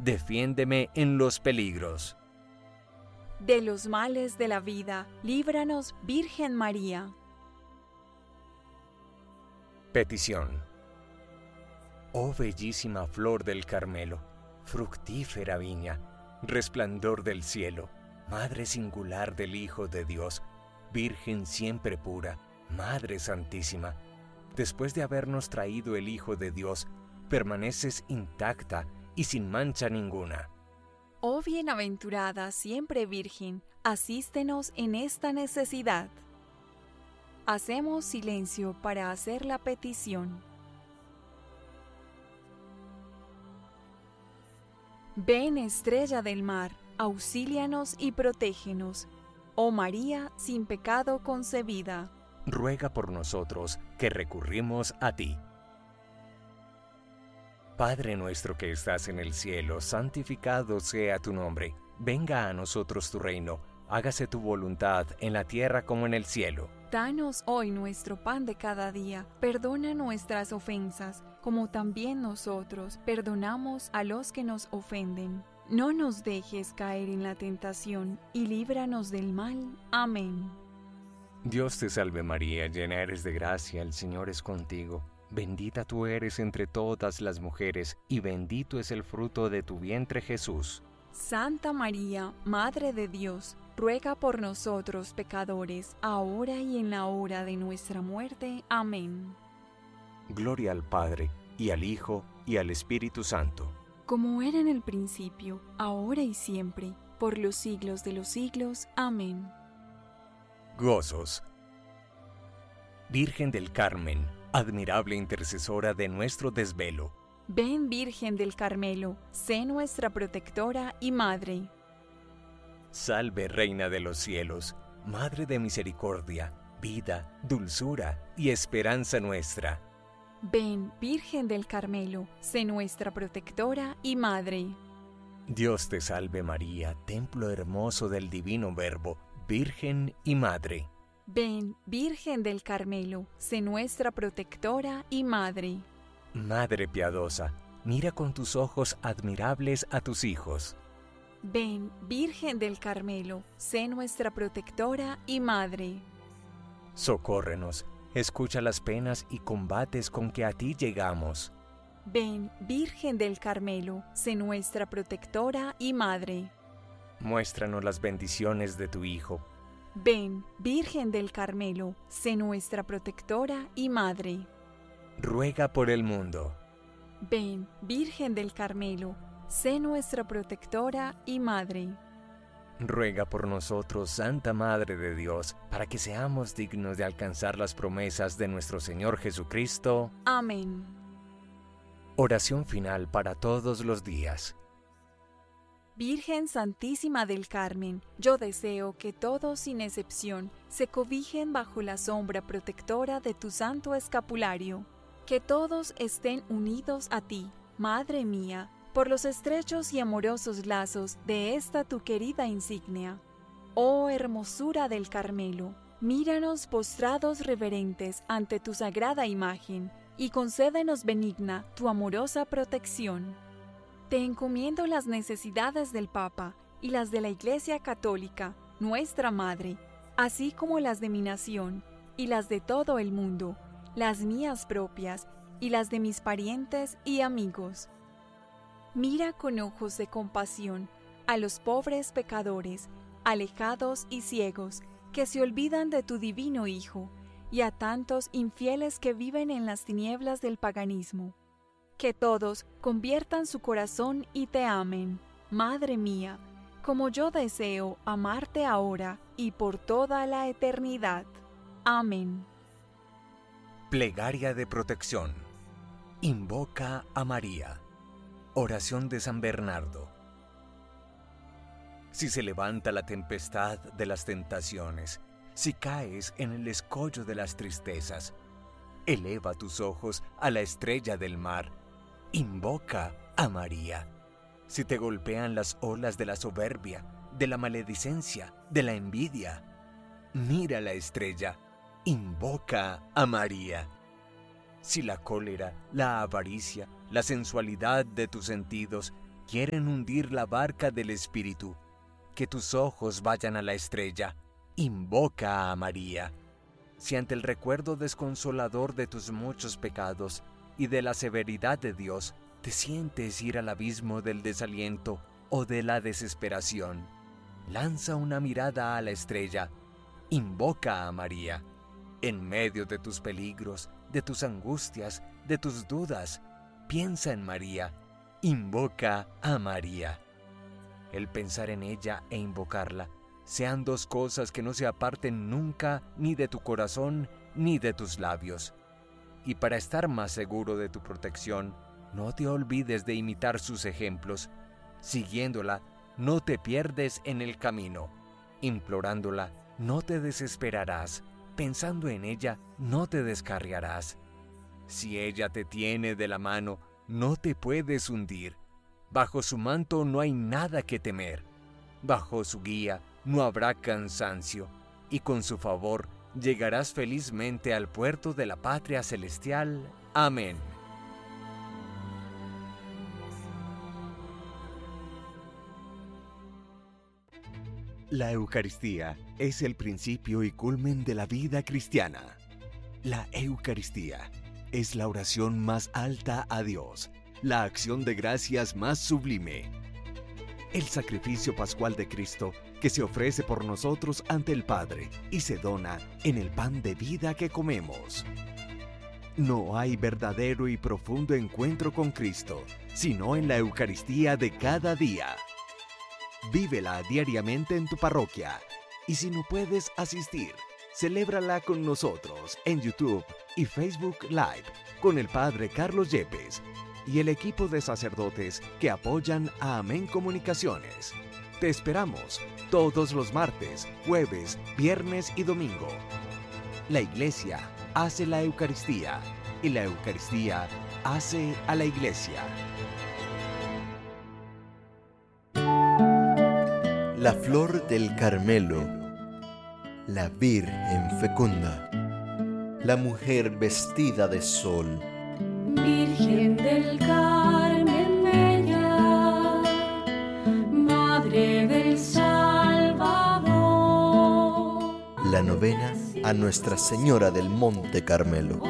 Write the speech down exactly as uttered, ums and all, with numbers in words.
defiéndeme en los peligros. De los males de la vida, líbranos, Virgen María. Petición. Oh bellísima flor del Carmelo, fructífera viña, resplandor del cielo, Madre singular del Hijo de Dios, Virgen siempre pura, Madre Santísima, después de habernos traído el Hijo de Dios, permaneces intacta y sin mancha ninguna. Oh bienaventurada siempre Virgen, asístenos en esta necesidad. Hacemos silencio para hacer la petición. Ven, estrella del mar, auxílianos y protégenos. Oh María, sin pecado concebida. Ruega por nosotros que recurrimos a ti. Padre nuestro que estás en el cielo, santificado sea tu nombre. Venga a nosotros tu reino. Hágase tu voluntad en la tierra como en el cielo. Danos hoy nuestro pan de cada día. Perdona nuestras ofensas, como también nosotros perdonamos a los que nos ofenden. No nos dejes caer en la tentación, y líbranos del mal. Amén. Dios te salve María, llena eres de gracia, el Señor es contigo. Bendita tú eres entre todas las mujeres, y bendito es el fruto de tu vientre Jesús. Santa María, Madre de Dios, ruega por nosotros pecadores, ahora y en la hora de nuestra muerte. Amén. Gloria al Padre, y al Hijo, y al Espíritu Santo. Como era en el principio, ahora y siempre, por los siglos de los siglos. Amén. Gozos. Virgen del Carmen, admirable intercesora de nuestro desvelo. Ven, Virgen del Carmelo, sé nuestra protectora y madre. Salve, Reina de los cielos, Madre de misericordia, vida, dulzura y esperanza nuestra. Ven, Virgen del Carmelo, sé nuestra protectora y madre. Dios te salve María, templo hermoso del divino Verbo, Virgen y Madre. Ven, Virgen del Carmelo, sé nuestra protectora y madre. Madre piadosa, mira con tus ojos admirables a tus hijos. Ven, Virgen del Carmelo, sé nuestra protectora y madre. Socórrenos, escucha las penas y combates con que a ti llegamos. Ven, Virgen del Carmelo, sé nuestra protectora y madre. Muéstranos las bendiciones de tu Hijo. Ven, Virgen del Carmelo, sé nuestra protectora y madre. Ruega por el mundo. Ven, Virgen del Carmelo, sé nuestra protectora y madre. Ruega por nosotros, Santa Madre de Dios, para que seamos dignos de alcanzar las promesas de nuestro Señor Jesucristo. Amén. Oración final para todos los días. Virgen Santísima del Carmen, yo deseo que todos sin excepción se cobijen bajo la sombra protectora de tu santo escapulario. Que todos estén unidos a ti, Madre mía, por los estrechos y amorosos lazos de esta tu querida insignia. Oh hermosura del Carmelo, míranos postrados reverentes ante tu sagrada imagen, y concédenos benigna tu amorosa protección. Te encomiendo las necesidades del Papa y las de la Iglesia Católica, nuestra Madre, así como las de mi nación y las de todo el mundo, las mías propias y las de mis parientes y amigos. Mira con ojos de compasión a los pobres pecadores, alejados y ciegos, que se olvidan de tu divino Hijo, y a tantos infieles que viven en las tinieblas del paganismo. Que todos conviertan su corazón y te amen, Madre mía, como yo deseo amarte ahora y por toda la eternidad. Amén. Plegaria de protección. Invoca a María. Oración de San Bernardo. Si se levanta la tempestad de las tentaciones, si caes en el escollo de las tristezas, eleva tus ojos a la estrella del mar. Invoca a María. Si te golpean las olas de la soberbia, de la maledicencia, de la envidia, mira la estrella. Invoca a María. Si la cólera, la avaricia, la sensualidad de tus sentidos quieren hundir la barca del espíritu. Que tus ojos vayan a la estrella. Invoca a María. Si ante el recuerdo desconsolador de tus muchos pecados y de la severidad de Dios, te sientes ir al abismo del desaliento o de la desesperación, lanza una mirada a la estrella. Invoca a María. En medio de tus peligros, de tus angustias, de tus dudas, piensa en María. Invoca a María. El pensar en ella e invocarla sean dos cosas que no se aparten nunca ni de tu corazón ni de tus labios. Y para estar más seguro de tu protección, no te olvides de imitar sus ejemplos. Siguiéndola, no te pierdes en el camino. Implorándola, no te desesperarás. Pensando en ella, no te descarriarás. Si ella te tiene de la mano, no te puedes hundir. Bajo su manto no hay nada que temer. Bajo su guía no habrá cansancio, y con su favor llegarás felizmente al puerto de la patria celestial. Amén. La Eucaristía es el principio y culmen de la vida cristiana. La Eucaristía es la oración más alta a Dios, la acción de gracias más sublime, el sacrificio pascual de Cristo que se ofrece por nosotros ante el Padre y se dona en el pan de vida que comemos. No hay verdadero y profundo encuentro con Cristo, sino en la Eucaristía de cada día. Vívela diariamente en tu parroquia, y si no puedes asistir, celébrala con nosotros en YouTube y Facebook Live con el Padre Carlos Yepes y el equipo de sacerdotes que apoyan a Amén Comunicaciones. Te esperamos todos los martes, jueves, viernes y domingo. La Iglesia hace la Eucaristía y la Eucaristía hace a la Iglesia. La flor del Carmelo, la Virgen fecunda, la mujer vestida de sol. Virgen del Carmen bella, Madre del Salvador. La novena a Nuestra Señora del Monte Carmelo.